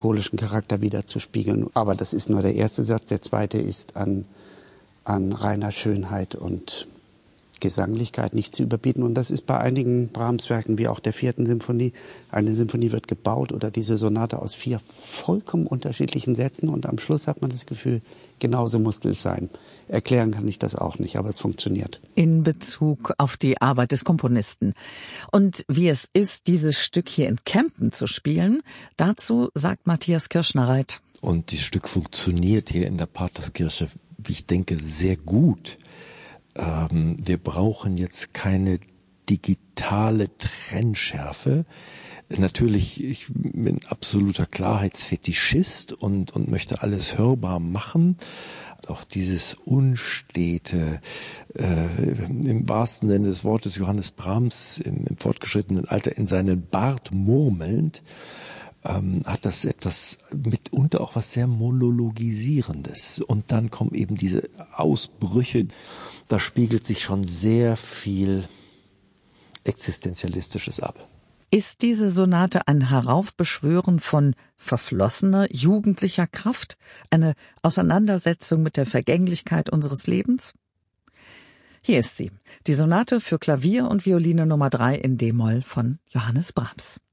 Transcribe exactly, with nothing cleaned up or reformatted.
melancholischen Charakter widerzuspiegeln. Aber das ist nur der erste Satz. Der zweite ist an, an reiner Schönheit und Gesanglichkeit nicht zu überbieten. Und das ist bei einigen Brahms-Werken, wie auch der vierten Symphonie. Eine Symphonie wird gebaut oder diese Sonate aus vier vollkommen unterschiedlichen Sätzen und am Schluss hat man das Gefühl, genauso musste es sein. Erklären kann ich das auch nicht, aber es funktioniert. In Bezug auf die Arbeit des Komponisten. Und wie es ist, dieses Stück hier in Kempten zu spielen, dazu sagt Matthias Kirschnereit. Und dieses Stück funktioniert hier in der Paterskirche, wie ich denke, sehr gut. Ähm, wir brauchen jetzt keine digitale Trennschärfe. Natürlich, ich bin absoluter Klarheitsfetischist und, und möchte alles hörbar machen. Auch dieses unstete, äh, im wahrsten Sinne des Wortes Johannes Brahms im, im fortgeschrittenen Alter in seinen Bart murmelnd, ähm, hat das etwas mitunter auch was sehr Monologisierendes. Und dann kommen eben diese Ausbrüche. Da spiegelt sich schon sehr viel Existenzialistisches ab. Ist diese Sonate ein Heraufbeschwören von verflossener, jugendlicher Kraft? Eine Auseinandersetzung mit der Vergänglichkeit unseres Lebens? Hier ist sie, die Sonate für Klavier und Violine Nummer drei in D-Moll von Johannes Brahms.